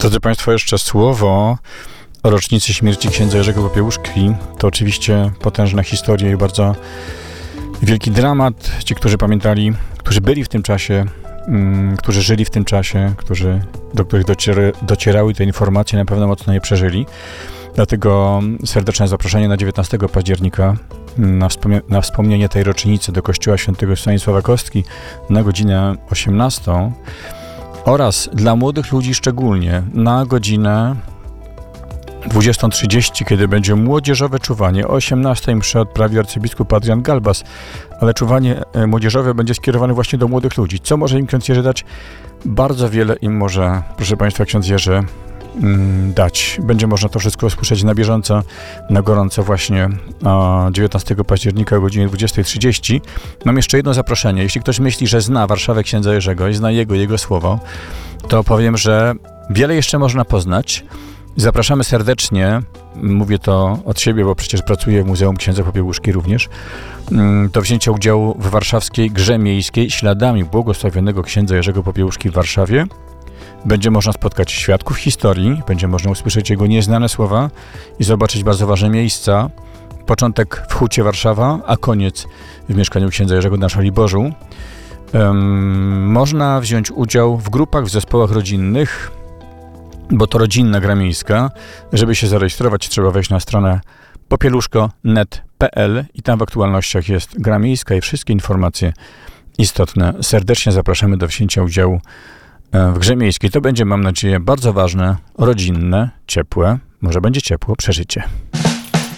Drodzy Państwo, jeszcze słowo o rocznicy śmierci księdza Jerzego Popiełuszki. To oczywiście potężna historia i bardzo wielki dramat. Ci, którzy pamiętali, którzy byli w tym czasie, którzy żyli w tym czasie, do których docierały te informacje, na pewno mocno je przeżyli. Dlatego serdeczne zaproszenie na 19 października na wspomnienie tej rocznicy do kościoła świętego Stanisława Kostki na godzinę 18 oraz dla młodych ludzi szczególnie na godzinę 20:30, kiedy będzie młodzieżowe czuwanie. O 18 mszę odprawi arcybiskup Adrian Galbas, ale czuwanie młodzieżowe będzie skierowane właśnie do młodych ludzi. Co może im ksiądz Jerzy dać? Bardzo wiele im może, proszę Państwa, ksiądz Jerzy dać. Będzie można to wszystko usłyszeć na bieżąco, na gorąco właśnie 19 października o godzinie 20:30. Mam jeszcze jedno zaproszenie. Jeśli ktoś myśli, że zna Warszawę księdza Jerzego i zna jego słowo, to powiem, że wiele jeszcze można poznać. Zapraszamy serdecznie, mówię to od siebie, bo przecież pracuję w Muzeum Księdza Popiełuszki również, do wzięcia udziału w warszawskiej grze miejskiej Śladami błogosławionego księdza Jerzego Popiełuszki w Warszawie. Będzie można spotkać świadków historii, będzie można usłyszeć jego nieznane słowa i zobaczyć bardzo ważne miejsca. Początek w Hucie Warszawa, a koniec w mieszkaniu księdza Jerzego na Szaliborzu. Można wziąć udział w grupach, w zespołach rodzinnych, bo to rodzinna gra miejska. Żeby się zarejestrować, trzeba wejść na stronę popieluszko.net.pl i tam w aktualnościach jest gra miejska i wszystkie informacje istotne. Serdecznie zapraszamy do wzięcia udziału w grze miejskiej. To będzie, mam nadzieję, bardzo ważne, rodzinne, ciepłe, może będzie ciepło przeżycie.